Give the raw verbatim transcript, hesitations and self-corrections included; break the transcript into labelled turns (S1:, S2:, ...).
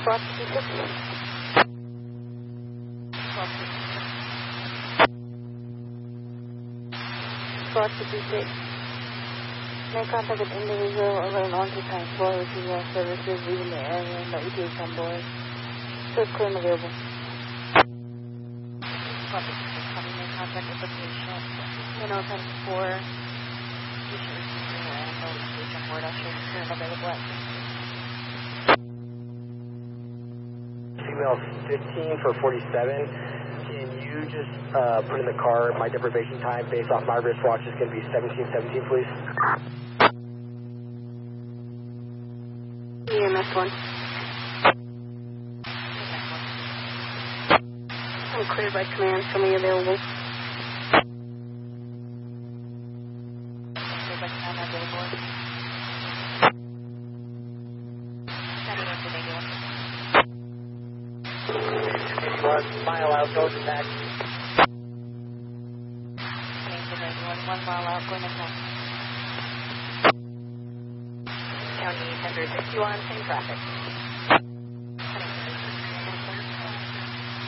S1: Squad fifty-six. Squad fifty-six. Squad fifty-six. Make contact with individual alone on to time four, which is our services leaving the area. No E T H on board. First claim available. Squad fifty-six. How do you make contact with the patient? ten oh ten four. Patient receiving and no E T H on board. I'll show you current available at
S2: Female fifteen for forty-seven. Can you just uh, put in the car my deprivation time based off my wristwatch is going to be seventeen seventeen, please?
S1: E M S one. I'm cleared by command. Show me available. Cleared by command available. Sending up to negative.
S2: One mile out, go to taxi.
S1: One, one mile out, going to taxi. County one hundred fifty-one, same traffic.